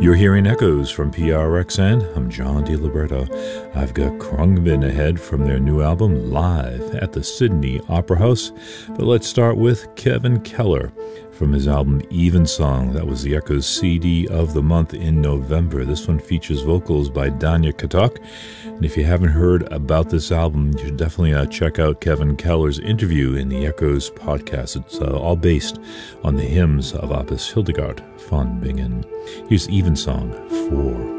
You're hearing Echoes from PRXN. I'm John DiLiberto. I've got Khruangbin ahead from their new album Live at the Sydney Opera House. But let's start with Kevin Keller from his album Evensong. That was the Echoes CD of the month in November. This one features vocals by Danya Katok. And if you haven't heard about this album, you should definitely check out Kevin Keller's interview in the Echoes podcast. It's all based on the hymns of Opus Hildegard von Bingen. Here's Evensong 4.